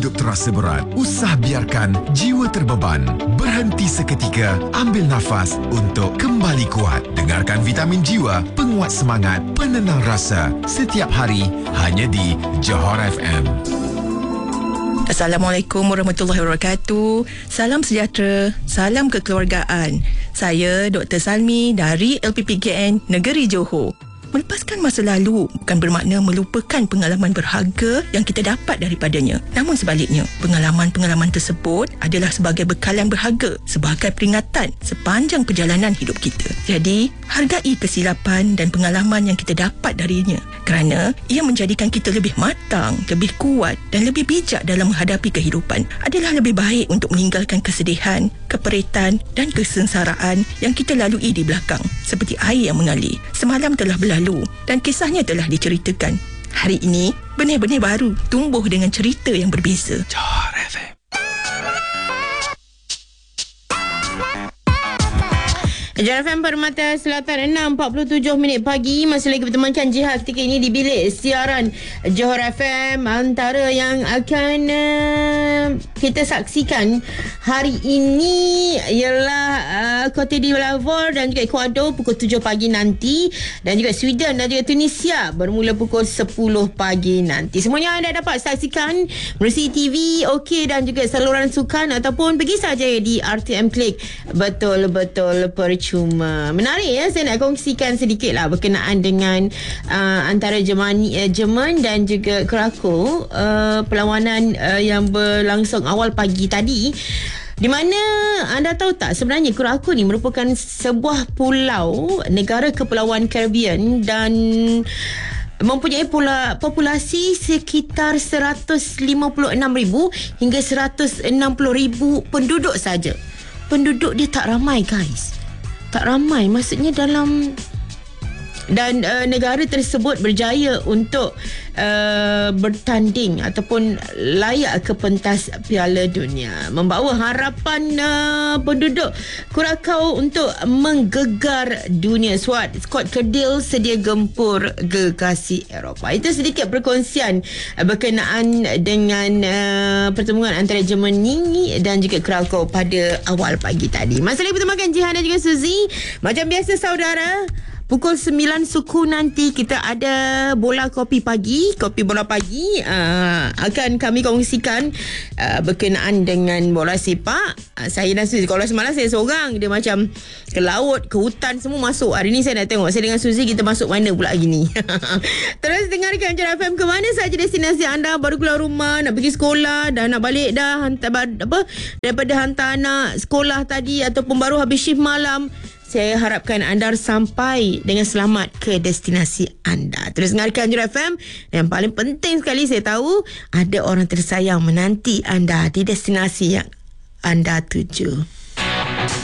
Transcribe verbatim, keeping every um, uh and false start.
hidup terasa berat, usah biarkan jiwa terbeban. Berhenti seketika, ambil nafas untuk kembali kuat. Dengarkan Vitamin Jiwa, penguat semangat, penenang rasa. Setiap hari, hanya di Johor F M. Assalamualaikum warahmatullahi wabarakatuh. Salam sejahtera, salam kekeluargaan. Saya Doktor Salmi dari L P P K N Negeri Johor. Melepaskan masa lalu bukan bermakna melupakan pengalaman berharga yang kita dapat daripadanya. Namun sebaliknya, pengalaman-pengalaman tersebut adalah sebagai bekalan berharga, sebagai peringatan sepanjang perjalanan hidup kita. Jadi, hargai kesilapan dan pengalaman yang kita dapat darinya, kerana ia menjadikan kita lebih matang, lebih kuat dan lebih bijak dalam menghadapi kehidupan. Adalah lebih baik untuk meninggalkan kesedihan, keperitan dan kesengsaraan yang kita lalui di belakang, seperti air yang mengalir. Semalam telah berlalu dan kisahnya telah diceritakan. Hari ini, benih-benih baru tumbuh dengan cerita yang berbeza. Johor F M. Johor F M Permata Selatan, enam empat puluh tujuh minit pagi. Masih lagi bertemankan Jihad ketika ini di bilik siaran Johor F M. Antara yang akan uh, kita saksikan hari ini ialah uh, Cote d'Ivoire dan juga Ecuador pukul tujuh pagi nanti, dan juga Sweden dan juga Tunisia bermula pukul sepuluh pagi nanti. Semuanya anda dapat saksikan melalui T V, OK, dan juga saluran sukan, ataupun pergi saja di R T M Klik. Betul-betul percuma. Cuma menarik ya, saya nak kongsikan sedikit lah berkenaan dengan uh, antara Jerman, uh, Jerman dan juga Krakow, uh, perlawanan uh, yang berlangsung awal pagi tadi, di mana anda tahu tak, sebenarnya Krakow ni merupakan sebuah pulau negara kepulauan Caribbean dan mempunyai pula populasi sekitar seratus lima puluh enam ribu hingga seratus enam puluh ribu penduduk saja. Penduduk dia tak ramai, guys. Tak ramai, maksudnya dalam, dan uh, negara tersebut berjaya untuk uh, bertanding ataupun layak ke pentas Piala Dunia, membawa harapan uh, penduduk Krakow untuk menggegar dunia. Skuad skuad kerdil sedia gempur gergasi Eropah. Itu sedikit perkongsian uh, berkenaan dengan uh, pertemuan antara Germany dan juga Krakow pada awal pagi tadi. Masa lagi bertemankan Jihan dan juga Suzy. Macam biasa saudara, pukul sembilan suku nanti kita ada bola kopi pagi. Kopi bola pagi uh, akan kami kongsikan uh, berkenaan dengan bola sepak. Uh, saya dan Suzy, kalau semalam saya seorang, dia macam ke laut, ke hutan semua masuk. Hari ni saya nak tengok, saya dengan Suzy kita masuk mana pula gini. Terus dengarkan Johor F M, ke mana saja destinasi anda, baru keluar rumah, nak pergi sekolah, dah nak balik dah, hantar apa daripada hantar anak sekolah tadi, ataupun baru habis shift malam. Saya harapkan anda sampai dengan selamat ke destinasi anda. Terus dengarkan Johor F M. Yang paling penting sekali, saya tahu ada orang tersayang menanti anda di destinasi yang anda tuju.